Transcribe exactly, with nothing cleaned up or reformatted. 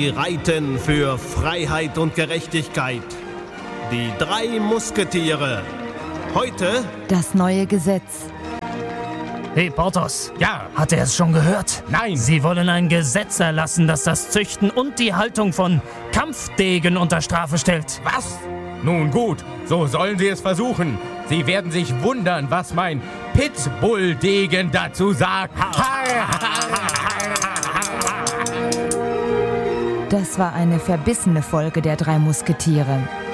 Sie reiten für Freiheit und Gerechtigkeit. Die drei Musketiere. Heute das neue Gesetz. Hey, Porthos. Ja. Hat er es schon gehört? Nein. Sie wollen ein Gesetz erlassen, das das Züchten und die Haltung von Kampfdegen unter Strafe stellt. Was? Nun gut, so sollen sie es versuchen. Sie werden sich wundern, was mein Pitbull-Degen dazu sagt. Das war eine verbissene Folge der drei Musketiere.